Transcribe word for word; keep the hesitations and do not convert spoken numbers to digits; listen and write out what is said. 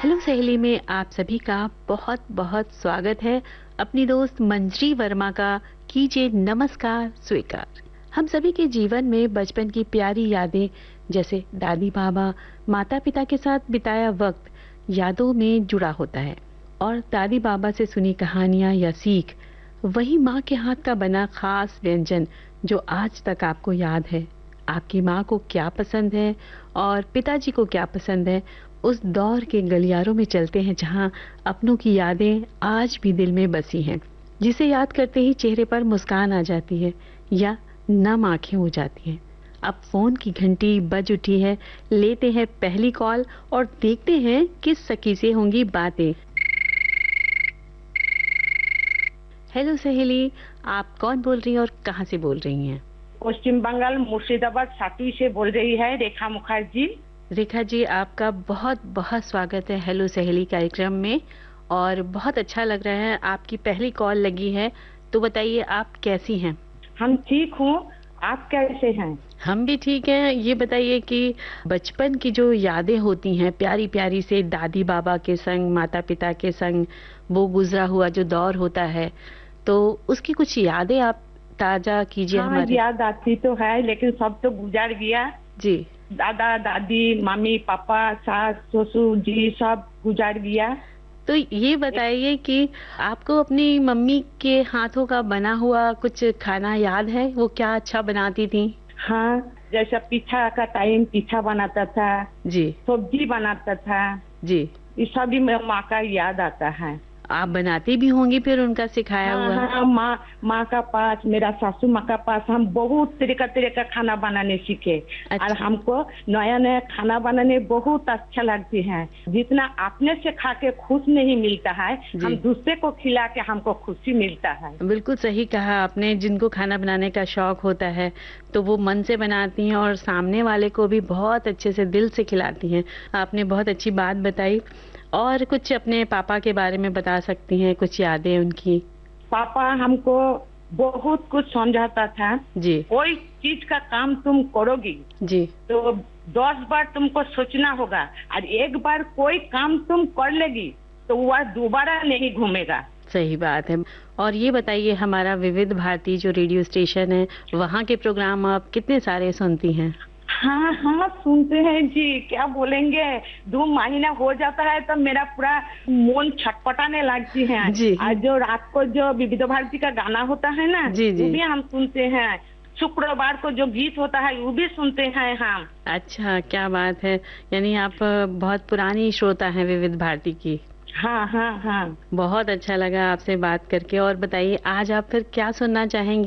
Hello सहेली में आप सभी का बहुत बहुत स्वागत है। अपनी दोस्त मंजरी वर्मा का कीजिए नमस्कार स्वीकार। हम सभी के जीवन में बचपन की प्यारी यादें जैसे दादी बाबा माता पिता के साथ बिताया वक्त यादों में जुड़ा होता है। और दादी बाबा से सुनी कहानियां या सीख, वही माँ के हाथ का बना खास व्यंजन जो आज तक आपको याद है। आपकी माँ को क्या पसंद है और पिताजी को क्या पसंद है, उस दौर के गलियारों में चलते हैं जहां अपनों की यादें आज भी दिल में बसी हैं, जिसे याद करते ही चेहरे पर मुस्कान आ जाती है या नम आंखें हो जाती हैं। अब फोन की घंटी बज उठी है, लेते हैं पहली कॉल और देखते हैं किस सखी से होंगी बातें। हेलो सहेली, आप कौन बोल रही हैं और कहां से बोल रही हैं? पश्चिम बंगाल मुर्शिदाबाद सातुई से बोल रही है रेखा मुखर्जी। रेखा जी, आपका बहुत बहुत स्वागत है हेलो सहेली कार्यक्रम में। और बहुत अच्छा लग रहा है, आपकी पहली कॉल लगी है। तो बताइए आप कैसी हैं? हम ठीक हूँ, आप कैसे हैं? हम भी ठीक हैं। ये बताइए कि बचपन की जो यादें होती हैं प्यारी प्यारी से, दादी बाबा के संग माता पिता के संग वो गुजरा हुआ जो दौर होता है, तो उसकी कुछ यादें आप ताजा कीजिए। हाँ, हमारे याद आती तो है लेकिन सब तो गुजर गया जी। दादा दादी मम्मी पापा सास ससुर जी सब गुजर गया। तो ये बताइए कि आपको अपनी मम्मी के हाथों का बना हुआ कुछ खाना याद है? वो क्या अच्छा बनाती थी? हाँ, जैसा पीठा का टाइम पीठा बनाता था जी। सब्जी बनाता था जी। ये सभी माँ का याद आता है। आप बनाती भी होंगी फिर उनका सिखाया हाँ, हुआ? हाँ, माँ माँ का पास, मेरा सासू माँ का पास हम बहुत तरीका तरीका खाना बनाने सीखे। अच्छा। और हमको नया नया खाना बनाने बहुत अच्छा लगती है। जितना अपने से खा के खुश नहीं मिलता है, हम दूसरे को खिला के हमको खुशी मिलता है। बिल्कुल सही कहा आपने। जिनको खाना बनाने का शौक होता है तो वो मन से बनाती हैं और सामने वाले को भी बहुत अच्छे से दिल से खिलाती हैं। आपने बहुत अच्छी बात बताई। और कुछ अपने पापा के बारे में बता सकती हैं, कुछ यादें उनकी? पापा हमको बहुत कुछ समझाता था जी। कोई चीज का काम तुम करोगी जी। तो दस बार तुमको सोचना होगा, और एक बार कोई काम तुम कर लेगी तो वह दोबारा नहीं घूमेगा। सही बात है। और ये बताइए, हमारा विविध भारती जो रेडियो स्टेशन है, वहाँ के प्रोग्राम आप कितने सारे सुनती हैं? हाँ हाँ सुनते हैं जी, क्या बोलेंगे। दो महीना हो जाता है तो मेरा पूरा मन छटपटाने लगती है जी। और जो रात को जो विविध भारती का गाना होता है ना, जी जी। वो भी हम सुनते हैं। शुक्रवार को जो गीत होता है वो भी सुनते हैं हम। अच्छा, क्या बात है। यानी आप बहुत पुरानी श्रोता हैं विविध भारती की। हाँ हाँ हाँ। बहुत अच्छा लगा आपसे बात करके। और बताइए आज आप फिर क्या सुनना चाहेंगी?